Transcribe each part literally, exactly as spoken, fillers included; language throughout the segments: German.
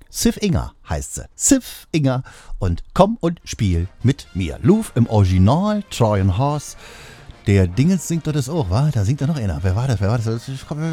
Sif Inger heißt sie. Sif Inger. Und komm und spiel mit mir. Louvre im Original, Trojan Horse. Der Dingens singt doch das auch, wa? Da singt doch noch einer. Wer war das? Wer war das?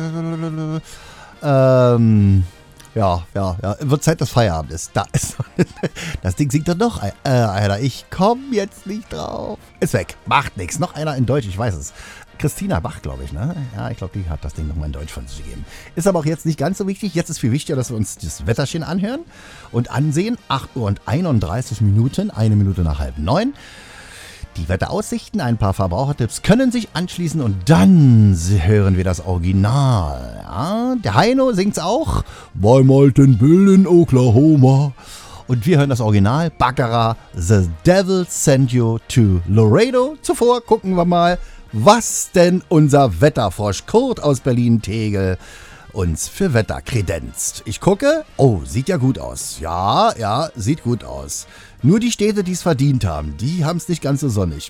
Ähm, ja, ja, ja. Wird Zeit, dass Feierabend ist. Da ist das Ding singt doch noch äh, einer. Ich komm jetzt nicht drauf. Ist weg. Macht nichts. Noch einer in Deutsch, ich weiß es. Christina Bach, glaube ich, ne? Ja, ich glaube, die hat das Ding nochmal in Deutsch von sich gegeben. Ist aber auch jetzt nicht ganz so wichtig. Jetzt ist viel wichtiger, dass wir uns das Wetterchen anhören und ansehen. acht Uhr und einunddreißig Minuten, eine Minute nach halb neun. Die Wetteraussichten, ein paar Verbrauchertipps können sich anschließen und dann hören wir das Original. Ja, der Heino singt's auch. Beim alten Bill in Oklahoma. Und wir hören das Original. Baccarat, The Devil Sent You to Laredo. Zuvor gucken wir mal, was denn unser Wetterfrosch Kurt aus Berlin-Tegel uns für Wetter kredenzt. Ich gucke, oh, sieht ja gut aus. Ja, ja, sieht gut aus. Nur die Städte, die es verdient haben, die haben es nicht ganz so sonnig.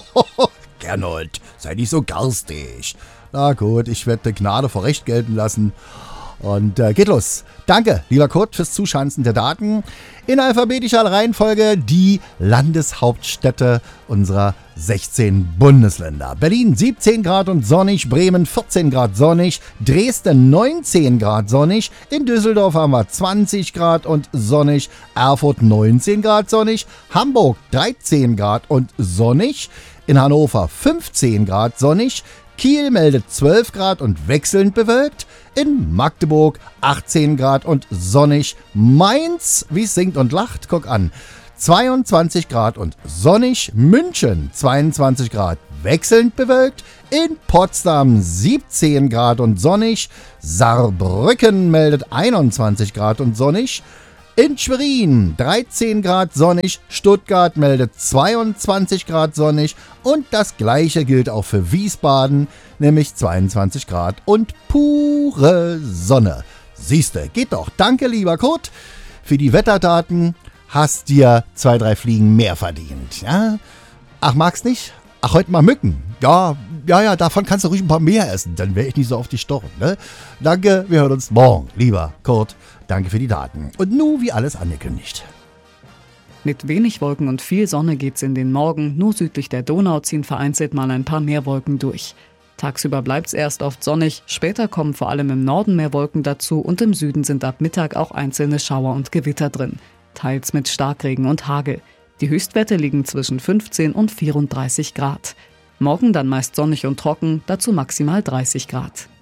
Gernot, sei nicht so garstig. Na gut, ich werde Gnade vor Recht gelten lassen. Und äh, geht los. Danke, lieber Kurt, fürs Zuschanzen der Daten. In alphabetischer Reihenfolge die Landeshauptstädte unserer sechzehn Bundesländer. Berlin siebzehn Grad und sonnig, Bremen vierzehn Grad sonnig, Dresden neunzehn Grad sonnig, in Düsseldorf haben wir zwanzig Grad und sonnig, Erfurt neunzehn Grad sonnig, Hamburg dreizehn Grad und sonnig, in Hannover fünfzehn Grad sonnig, Kiel meldet zwölf Grad und wechselnd bewölkt. In Magdeburg achtzehn Grad und sonnig. Mainz, wie es singt und lacht, guck an. zweiundzwanzig Grad und sonnig. München zweiundzwanzig Grad, wechselnd bewölkt. In Potsdam siebzehn Grad und sonnig. Saarbrücken meldet einundzwanzig Grad und sonnig. In Schwerin dreizehn Grad sonnig, Stuttgart meldet zweiundzwanzig Grad sonnig und das gleiche gilt auch für Wiesbaden, nämlich zweiundzwanzig Grad und pure Sonne. Siehste, geht doch. Danke, lieber Kurt, für die Wetterdaten. Hast dir zwei, drei Fliegen mehr verdient. Ja? Ach, magst nicht? Ach, heute mal Mücken. Ja, ja, ja, davon kannst du ruhig ein paar mehr essen, dann wäre ich nicht so auf die Stochen. Ne? Danke, wir hören uns morgen, lieber Kurt. Danke für die Daten. Und nun wie alles angekündigt. Mit wenig Wolken und viel Sonne geht's in den Morgen. Nur südlich der Donau ziehen vereinzelt mal ein paar mehr Wolken durch. Tagsüber bleibt's erst oft sonnig, später kommen vor allem im Norden mehr Wolken dazu und im Süden sind ab Mittag auch einzelne Schauer und Gewitter drin. Teils mit Starkregen und Hagel. Die Höchstwerte liegen zwischen fünfzehn und vierunddreißig Grad. Morgen dann meist sonnig und trocken, dazu maximal dreißig Grad.